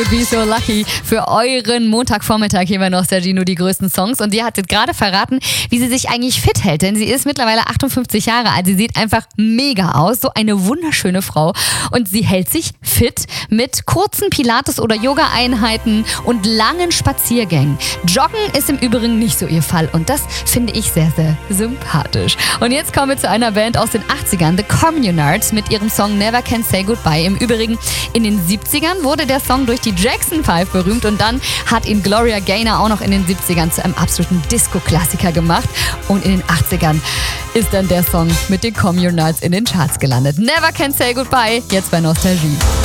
Be So Lucky für euren Montagvormittag hier bei Nostalgie, nur die größten Songs. Und die hat jetzt gerade verraten, wie sie sich eigentlich fit hält, denn sie ist mittlerweile 58 Jahre alt. Sie sieht einfach mega aus, so eine wunderschöne Frau. Und sie hält sich fit mit kurzen Pilates- oder Yoga-Einheiten und langen Spaziergängen. Joggen ist im Übrigen nicht so ihr Fall und das finde ich sehr, sehr sympathisch. Und jetzt kommen wir zu einer Band aus den 80ern, The Communards, mit ihrem Song Never Can Say Goodbye. Im Übrigen in den 70ern wurde der Song durch die Jackson 5 berühmt und dann hat ihn Gloria Gaynor auch noch in den 70ern zu einem absoluten Disco-Klassiker gemacht und in den 80ern ist dann der Song mit den Communards in den Charts gelandet. Never Can Say Goodbye, jetzt bei Nostalgie.